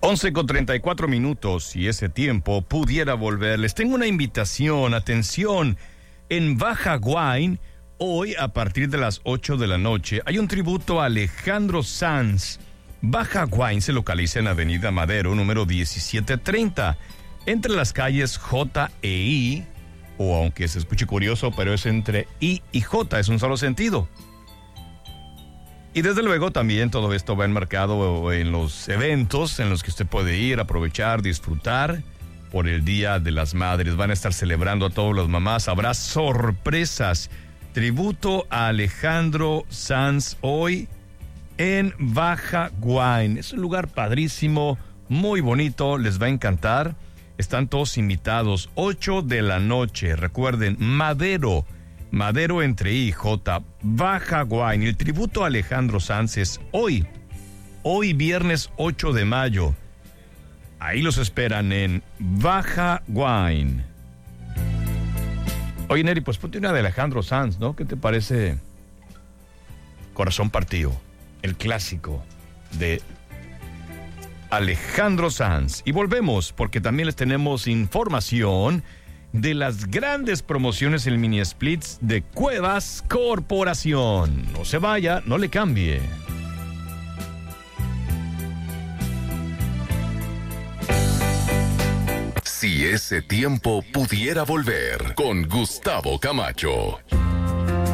11:34, si ese tiempo pudiera volver. Les tengo una invitación, atención, en Baja Wine, hoy a partir de las 8 de la noche, hay un tributo a Alejandro Sanz. Baja Wine se localiza en Avenida Madero, número 1730, entre las calles J e I, o aunque se escuche curioso, pero es entre I y J, es un solo sentido. Y desde luego también todo esto va enmarcado en los eventos en los que usted puede ir, aprovechar, disfrutar por el Día de las Madres. Van a estar celebrando a todas las mamás, habrá sorpresas. Tributo a Alejandro Sanz hoy en Baja Wine. Es un lugar padrísimo, muy bonito, les va a encantar. Están todos invitados, 8 de la noche. Recuerden, Madero entre I y J, Baja Wine. El tributo a Alejandro Sanz es hoy viernes 8 de mayo. Ahí los esperan en Baja Wine. Oye, Neri, pues ponte una de Alejandro Sanz, ¿no? ¿Qué te parece? Corazón partido, el clásico de Alejandro Sanz. Y volvemos, porque también les tenemos información de las grandes promociones en mini splits de Cuevas Corporación. No se vaya, no le cambie. Si ese tiempo pudiera volver, con Gustavo Camacho.